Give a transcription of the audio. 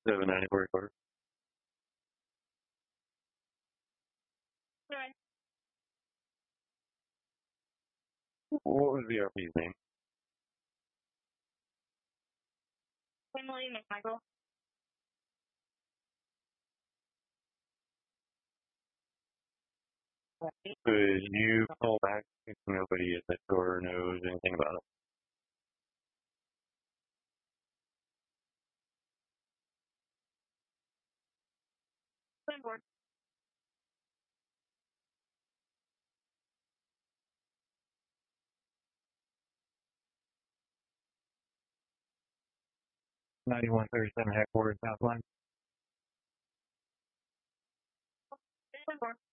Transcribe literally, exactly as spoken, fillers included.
seven ninety-four recorder. Right. What was the R P's name? Emily McMichael. Could you call back if nobody at the store knows anything about it? Ten four. ninety-one thirty-seven headquarters, Southline. Ten four.